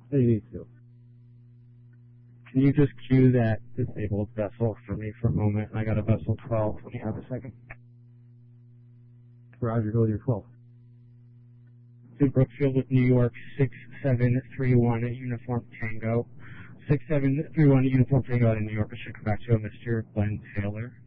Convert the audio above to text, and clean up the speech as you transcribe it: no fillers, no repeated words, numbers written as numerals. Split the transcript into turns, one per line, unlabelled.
What do you need to?
Can you just queue that disabled vessel for me for a moment? I got a vessel 12 when you have a second.
Roger, go with your 12.
To Brookfield with New York 6731 at Uniform Tango. 6731 at Uniform Tango in New York. I should come back to a Mr. Glenn Taylor.